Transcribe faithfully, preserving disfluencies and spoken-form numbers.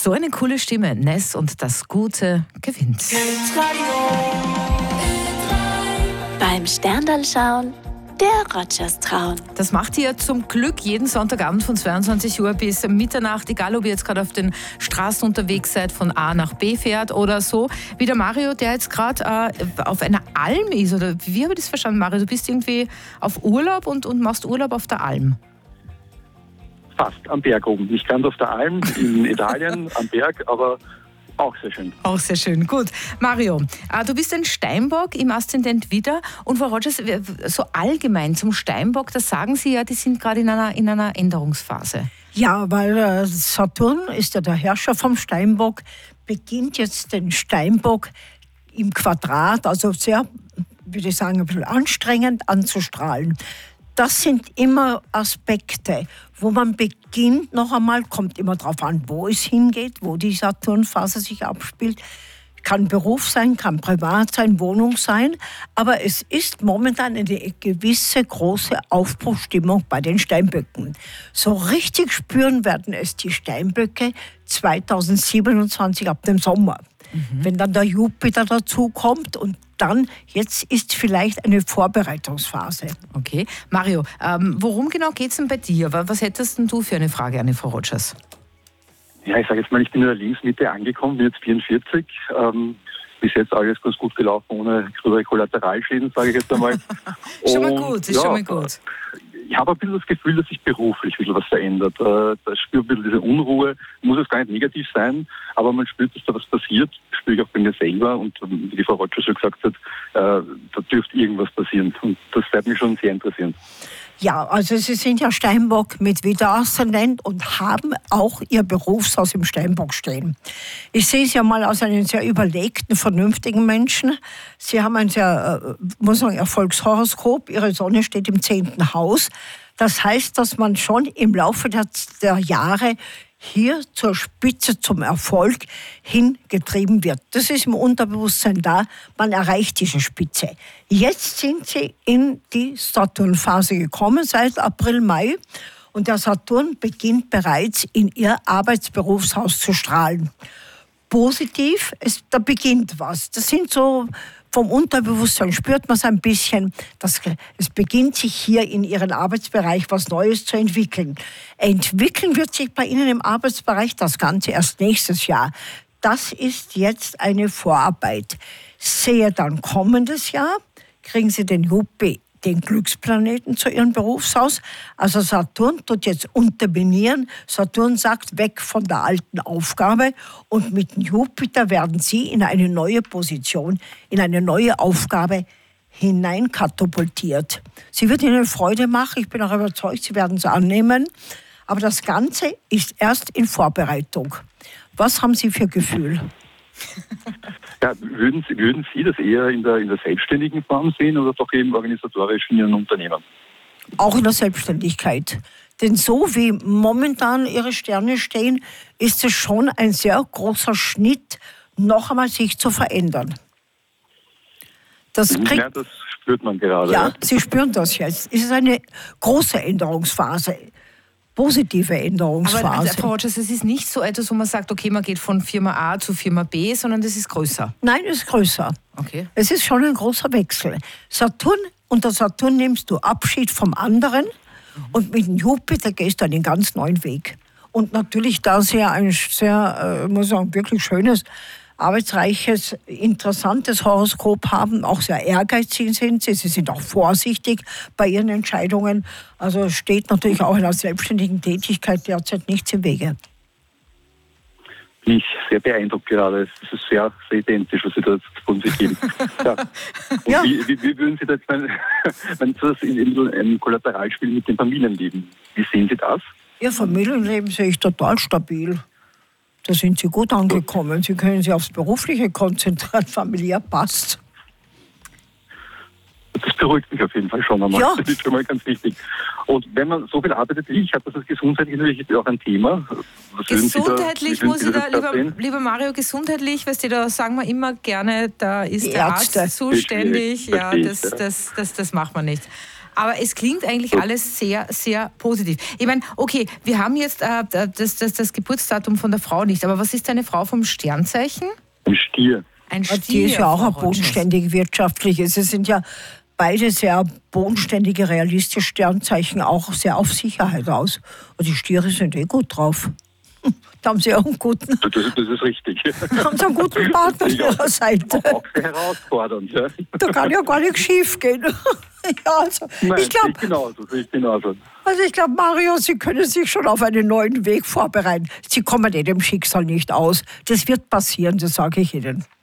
So eine coole Stimme. Ness und das Gute gewinnt. Beim Sterndal schauen, der Rogers Traun. Das macht ihr zum Glück jeden Sonntagabend von zweiundzwanzig Uhr bis Mitternacht, egal ob ihr jetzt gerade auf den Straßen unterwegs seid, von A nach B fährt oder so. Wie der Mario, der jetzt gerade äh, auf einer Alm ist, oder wie habe ich das verstanden, Mario? Du bist irgendwie auf Urlaub und, und machst Urlaub auf der Alm. Fast am Berg oben. Nicht ganz auf der Alm, in Italien, am Berg, aber auch sehr schön. Auch sehr schön. Gut. Mario, äh, du bist ein Steinbock im Aszendent Widder. Und Frau Rogers, so allgemein zum Steinbock, das sagen Sie ja, die sind gerade in einer, in einer Änderungsphase. Ja, weil äh, Saturn ist ja der Herrscher vom Steinbock, beginnt jetzt den Steinbock im Quadrat, also sehr, würde ich sagen, ein bisschen anstrengend anzustrahlen. Das sind immer Aspekte, wo man beginnt, noch einmal, kommt immer darauf an, wo es hingeht, wo die Saturnphase sich abspielt. Kann Beruf sein, kann privat sein, Wohnung sein. Aber es ist momentan eine gewisse große Aufbruchstimmung bei den Steinböcken. So richtig spüren werden es die Steinböcke zweitausendsiebenundzwanzig ab dem Sommer. Mhm. Wenn dann der Jupiter dazu kommt und dann, jetzt ist vielleicht eine Vorbereitungsphase. Okay. Mario, ähm, worum genau geht es denn bei dir? Was hättest denn du für eine Frage an die Frau Rogers? Ja, ich sage jetzt mal, ich bin in der Lebensmitte angekommen, bin jetzt vierundvierzig. Ähm, bis jetzt alles ganz gut gelaufen, ohne größere Kollateralschäden, sage ich jetzt einmal. Schon mal gut, ist ja, schon mal gut. Ich habe ein bisschen das Gefühl, dass sich beruflich ein bisschen was verändert. Da spürt ein bisschen diese Unruhe, muss es gar nicht negativ sein, aber man spürt, dass da was passiert, spüre ich auch bei mir selber und wie die Frau Rogers schon gesagt hat, da dürfte irgendwas passieren und das wird mich schon sehr interessieren. Ja, also Sie sind ja Steinbock mit Widder-Aszendent und haben auch Ihr Berufshaus im Steinbock stehen. Ich sehe Sie ja mal als einen sehr überlegten, vernünftigen Menschen. Sie haben ein sehr, äh, muss man sagen, Erfolgshoroskop. Ihre Sonne steht im zehnten Haus. Das heißt, dass man schon im Laufe der, der Jahre hier zur Spitze, zum Erfolg hingetrieben wird. Das ist im Unterbewusstsein da, man erreicht diese Spitze. Jetzt sind Sie in die Saturnphase gekommen, seit April, Mai. Und der Saturn beginnt bereits in Ihr Arbeitsberufshaus zu strahlen. Positiv, es, da beginnt was. Das sind so, vom Unterbewusstsein spürt man es ein bisschen, dass es beginnt sich hier in Ihrem Arbeitsbereich was Neues zu entwickeln. Entwickeln wird sich bei Ihnen im Arbeitsbereich das Ganze erst nächstes Jahr. Das ist jetzt eine Vorarbeit. Sehe dann kommendes Jahr, kriegen Sie den Jupiter, den Glücksplaneten zu Ihrem Berufshaus. Also Saturn tut jetzt unterminieren. Saturn sagt, weg von der alten Aufgabe. Und mit Jupiter werden Sie in eine neue Position, in eine neue Aufgabe hineinkatapultiert. Sie wird Ihnen Freude machen. Ich bin auch überzeugt, Sie werden es annehmen. Aber das Ganze ist erst in Vorbereitung. Was haben Sie für Gefühl? Ja, würden Sie, würden Sie das eher in der, in der selbstständigen Form sehen oder doch eben organisatorisch in Ihren Unternehmen? Auch in der Selbstständigkeit. Denn so wie momentan Ihre Sterne stehen, ist es schon ein sehr großer Schnitt, noch einmal sich zu verändern. Das, kriegt, ja, das spürt man gerade. Ja, ja, Sie spüren das jetzt. Es ist eine große Änderungsphase. Positive Änderungsphase. Aber Frau Rogers, es ist nicht so etwas, wo man sagt, okay, man geht von Firma A zu Firma B, sondern das ist größer. Nein, es ist größer. Okay. Es ist schon ein großer Wechsel. Saturn, unter Saturn nimmst du Abschied vom anderen mhm. und mit dem Jupiter gehst du einen ganz neuen Weg. Und natürlich, da Sie ja ein sehr, äh, muss sagen, wirklich schönes, arbeitsreiches, interessantes Horoskop haben, auch sehr ehrgeizig sind Sie. Sie sind auch vorsichtig bei Ihren Entscheidungen. Also steht natürlich auch in einer selbstständigen Tätigkeit derzeit nichts im Wege. Bin ich sehr beeindruckt gerade. Es ist sehr, sehr identisch, was Sie da von sich geben. Ja. Und ja. Wie, wie, wie würden Sie das, wenn, wenn Sie das in, in einem Kollateralspiel mit dem Familienleben, wie sehen Sie das? Ihr Familienleben sehe ich total stabil. Da sind Sie gut angekommen. Sie können sich aufs Berufliche konzentrieren, familiär passt. Das beruhigt mich auf jeden Fall schon einmal. Ja. Das ist schon mal ganz wichtig. Und wenn man so viel arbeitet wie ich, hat das gesundheitlich natürlich auch ein Thema. Was gesundheitlich da, muss ich da, lieber, lieber Mario, gesundheitlich, weißt du, da sagen wir immer gerne, da ist Die der Ärzte. Arzt zuständig. Ja, Verstehe, das, ja. das, das, das macht man nicht. Aber es klingt eigentlich alles sehr, sehr positiv. Ich meine, okay, wir haben jetzt äh, das, das, das Geburtsdatum von der Frau nicht, aber was ist eine Frau vom Sternzeichen? Ein Stier. Ein Stier. Die ist ja auch Frau eine bodenständige wirtschaftliche. Sie sind ja beide sehr bodenständige, realistische Sternzeichen, auch sehr auf Sicherheit aus. Und die Stiere sind eh gut drauf. Da haben sie auch einen guten, Das, das ist richtig. da haben sie einen guten Partner an ihrer Seite. Auch sehr herausfordernd. Ja. Da kann ja gar nichts schief gehen. Ja, also, Nein, ich glaube, ich genauso, ich genauso. also ich glaube, Mario, Sie können sich schon auf einen neuen Weg vorbereiten. Sie kommen eh dem Schicksal nicht aus. Das wird passieren, das sage ich Ihnen.